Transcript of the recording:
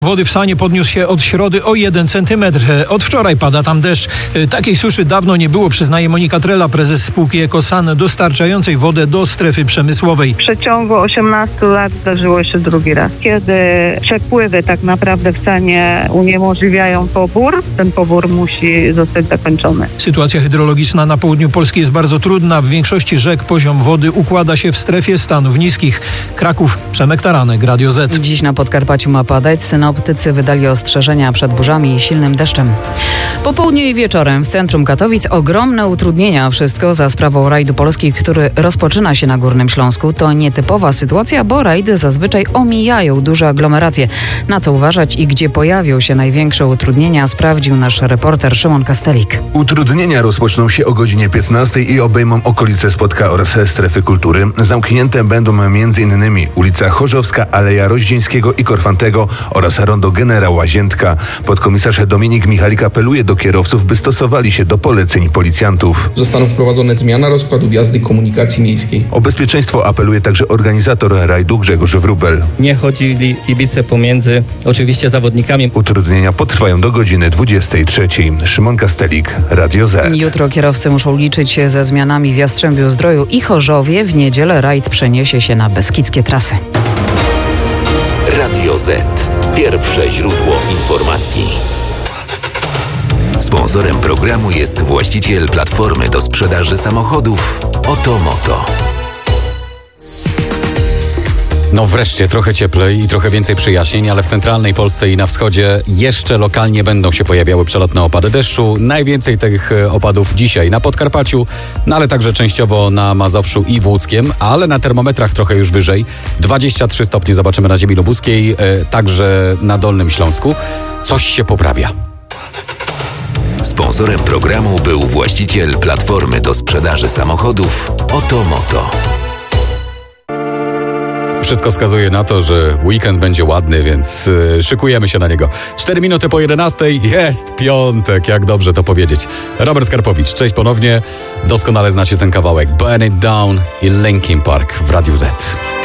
Wody w Sanie podniósł się od środy o 1 centymetr. Od wczoraj pada tam deszcz. Takiej suszy dawno nie było, przyznaje Monika Trela, prezes spółki Ekosan, dostarczającej wodę do strefy przemysłowej. W przeciągu 18 lat zdarzyło się drugi raz, kiedy przepływy tak naprawdę w Sanie uniemożliwiają pobór. Ten pobór musi zostać zakończony. Sytuacja hydrologiczna na południu Polski jest bardzo trudna. W większości rzek poziom wody układa się w strefie stanów niskich. Kraków, Przemek Taranek, Radio Z. Dziś na Podkarpaciu ma padać. Synoptycy wydali ostrzeżenia przed burzami i silnym deszczem. Po południu i wieczorem w centrum Katowic ogromne utrudnienia. Wszystko za sprawą rajdu Polski, który rozpoczyna się na Górnym Śląsku. To nietypowa sytuacja, bo rajdy zazwyczaj omijają duże aglomeracje. Na co uważać i gdzie pojawią się największe utrudnienia, sprawdził nasz reporter Szymon Kastelik. Utrudnienia rozpoczną się o godzinie 15 i obejmą okolice Spodka oraz strefy kultury. Zamknięte będą m.in. ulica Chorzowska, Aleja Roździeńskiego i Korfantego oraz rondo Generała Łaziętka. Podkomisarz Dominik Michalik apeluje do kierowców, by stosowali się do poleceń policjantów. Zostaną wprowadzone zmiana rozkładu jazdy komunikacji miejskiej. O bezpieczeństwo apeluje także organizator rajdu Grzegorz Wróbel. Nie chodzili kibice pomiędzy oczywiście zawodnikami. Utrudnienia potrwają do godziny 23. Szymon Kastelik, Radio Z. Jutro kierowcy muszą liczyć się ze zmianami w Jastrzębiu-Zdroju i Chorzowie. W niedzielę rajd przeniesie się na beskidzkie trasy. Radio Z. Pierwsze źródło informacji. Sponsorem programu jest właściciel platformy do sprzedaży samochodów Otomoto. No wreszcie trochę cieplej i trochę więcej przyjaśnień, ale w centralnej Polsce i na wschodzie jeszcze lokalnie będą się pojawiały przelotne opady deszczu. Najwięcej tych opadów dzisiaj na Podkarpaciu, no ale także częściowo na Mazowszu i w Łódzkiem, ale na termometrach trochę już wyżej. 23 stopnie zobaczymy na ziemi lubuskiej, także na Dolnym Śląsku. Coś się poprawia. Sponsorem programu był właściciel platformy do sprzedaży samochodów Otomoto. Wszystko wskazuje na to, że weekend będzie ładny, więc szykujemy się na niego. 4 minuty po 11 jest piątek, jak dobrze to powiedzieć. Robert Karpowicz, cześć ponownie. Doskonale znacie ten kawałek. Burn It Down i Linkin Park w Radiu Z.